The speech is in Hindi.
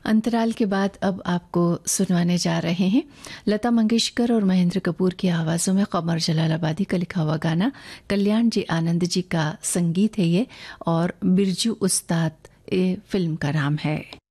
अंतराल के बाद अब आपको सुनवाने जा रहे हैं लता मंगेशकर और महेंद्र कपूर की आवाज़ों में कमर जलालाबादी का लिखा हुआ गाना। कल्याण जी आनंद जी का संगीत है ये और बिरजू उस्ताद ये फिल्म का नाम है।